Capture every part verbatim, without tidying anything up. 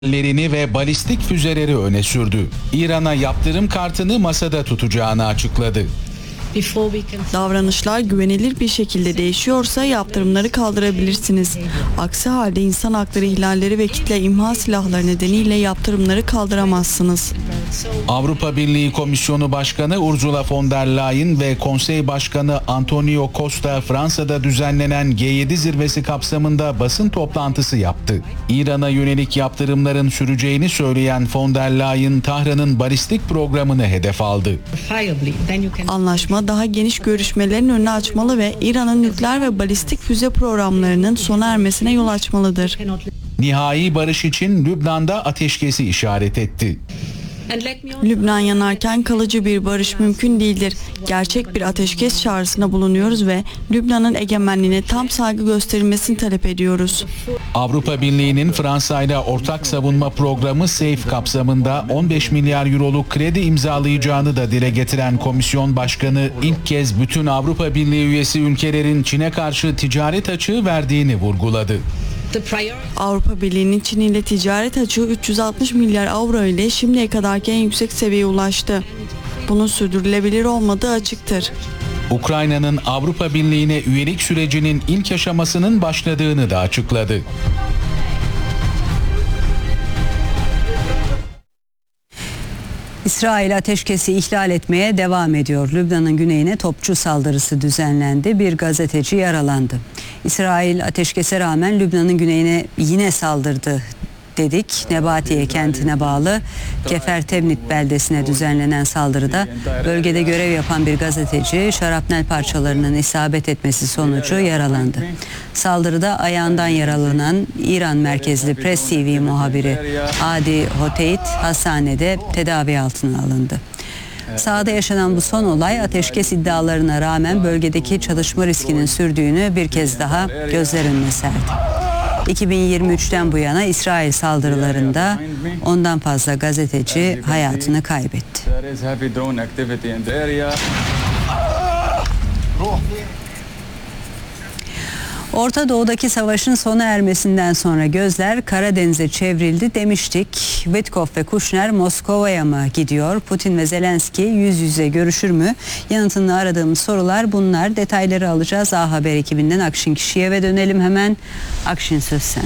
lerini ve balistik füzeleri öne sürdü. İran'a yaptırım kartını masada tutacağını açıkladı. Davranışlar güvenilir bir şekilde değişiyorsa yaptırımları kaldırabilirsiniz. Aksi halde insan hakları ihlalleri ve kitle imha silahları nedeniyle yaptırımları kaldıramazsınız. Avrupa Birliği Komisyonu Başkanı Ursula von der Leyen ve Konsey Başkanı Antonio Costa Fransa'da düzenlenen G yedi zirvesi kapsamında basın toplantısı yaptı. İran'a yönelik yaptırımların süreceğini söyleyen von der Leyen, Tahran'ın balistik programını hedef aldı. Anlaşma daha geniş görüşmelerin önünü açmalı ve İran'ın nükleer ve balistik füze programlarının sona ermesine yol açmalıdır. Nihai barış için Lübnan'da ateşkesi işaret etti. Lübnan yanarken kalıcı bir barış mümkün değildir. Gerçek bir ateşkes çağrısına bulunuyoruz ve Lübnan'ın egemenliğine tam saygı gösterilmesini talep ediyoruz. Avrupa Birliği'nin Fransa ile ortak savunma programı SAFE kapsamında on beş milyar euroluk kredi imzalayacağını da dile getiren Komisyon Başkanı ilk kez bütün Avrupa Birliği üyesi ülkelerin Çin'e karşı ticaret açığı verdiğini vurguladı. Avrupa Birliği'nin Çin ile ticaret açığı üç yüz altmış milyar avro ile şimdiye kadarki en yüksek seviyeye ulaştı. Bunun sürdürülebilir olmadığı açıktır. Ukrayna'nın Avrupa Birliği'ne üyelik sürecinin ilk aşamasının başladığını da açıkladı. İsrail ateşkesi ihlal etmeye devam ediyor. Lübnan'ın güneyine topçu saldırısı düzenlendi. Bir gazeteci yaralandı. İsrail ateşkese rağmen Lübnan'ın güneyine yine saldırdı dedik. Nebatiye kentine bağlı Kefertevnit beldesine düzenlenen saldırıda bölgede görev yapan bir gazeteci şarapnel parçalarının isabet etmesi sonucu yaralandı. Saldırıda ayağından yaralanan İran merkezli Press T V muhabiri Adi Hoteit hastanede tedavi altına alındı. Sahada yaşanan bu son olay ateşkes iddialarına rağmen bölgedeki çatışma riskinin sürdüğünü bir kez daha gözler önüne serdi. iki bin yirmi üçten bu yana İsrail saldırılarında ondan fazla gazeteci hayatını kaybetti. Orta Doğu'daki savaşın sona ermesinden sonra gözler Karadeniz'e çevrildi demiştik. Witkoff ve Kushner Moskova'ya mı gidiyor? Putin ve Zelenski yüz yüze görüşür mü? Yanıtını aradığımız sorular bunlar. Detayları alacağız. A Haber ekibinden Akşin Kişiyev'e dönelim hemen. Akşin, söz sende.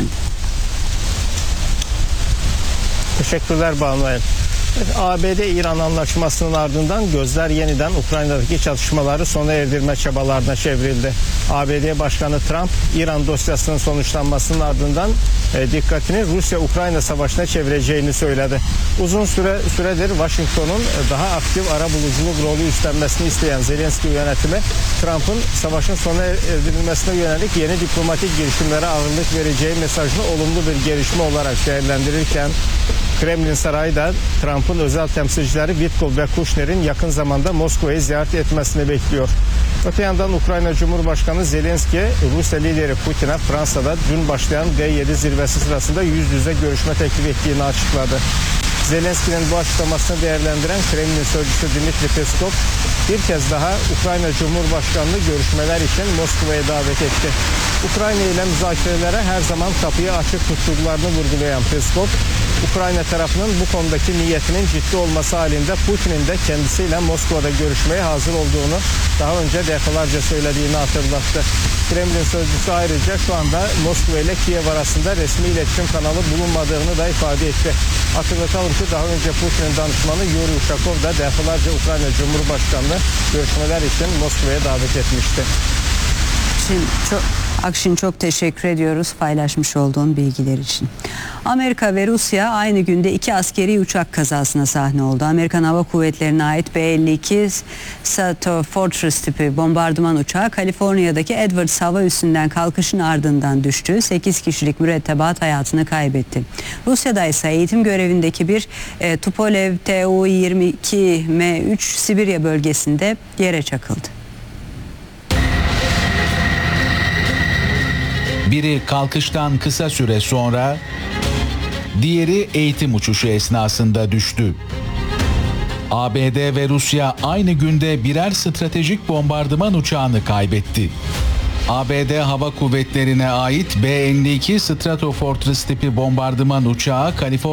Teşekkürler Banu El. A B D-İran anlaşmasının ardından gözler yeniden Ukrayna'daki çatışmaları sona erdirme çabalarına çevrildi. A B D Başkanı Trump, İran dosyasının sonuçlanmasının ardından e, dikkatini Rusya-Ukrayna savaşına çevireceğini söyledi. Uzun süre süredir Washington'un e, daha aktif arabuluculuk rolü üstlenmesini isteyen Zelenski yönetimi, Trump'ın savaşın sona erdirilmesine yönelik yeni diplomatik girişimlere ağırlık vereceği mesajını olumlu bir gelişme olarak değerlendirirken, Kremlin Sarayı da Trump'ın özel temsilcileri Witkoff ve Kushner'in yakın zamanda Moskova'yı ziyaret etmesini bekliyor. Öte yandan Ukrayna Cumhurbaşkanı Zelenski, Rusya lideri Putin'e Fransa'da dün başlayan G yedi zirvesi sırasında yüz yüze görüşme teklif ettiğini açıkladı. Zelenski'nin bu açıklamasını değerlendiren Kremlin sözcüsü Dmitri Peskov bir kez daha Ukrayna Cumhurbaşkanı'nı görüşmeler için Moskova'ya davet etti. Ukrayna ile müzakerelere her zaman kapıyı açık tuttuklarını vurgulayan Peskov, Ukrayna tarafının bu konudaki niyetinin ciddi olması halinde Putin'in de kendisiyle Moskova'da görüşmeye hazır olduğunu daha önce defalarca söylediğini hatırlattı. Kremlin sözcüsü ayrıca şu anda Moskova ile Kiev arasında resmi iletişim kanalı bulunmadığını da ifade etti. Hatırlatalım ki daha önce Putin'in danışmanı Yuri Ushakov da defalarca Ukrayna Cumhurbaşkanı'nı görüşmeler için Moskova'ya davet etmişti. Şimdi çok Akşin, çok teşekkür ediyoruz paylaşmış olduğun bilgiler için. Amerika ve Rusya aynı günde iki askeri uçak kazasına sahne oldu. Amerikan Hava Kuvvetleri'ne ait B elli iki Sato Fortress tipi bombardıman uçağı Kaliforniya'daki Edwards hava üssünden kalkışın ardından düştü. sekiz kişilik mürettebat hayatını kaybetti. Rusya'da ise eğitim görevindeki bir e, Tupolev T U yirmi iki M üç Sibirya bölgesinde yere çakıldı. Biri kalkıştan kısa süre sonra, diğeri eğitim uçuşu esnasında düştü. A B D ve Rusya aynı günde birer stratejik bombardıman uçağını kaybetti. A B D Hava Kuvvetleri'ne ait B elli iki Stratofortress tipi bombardıman uçağı Kaliforniya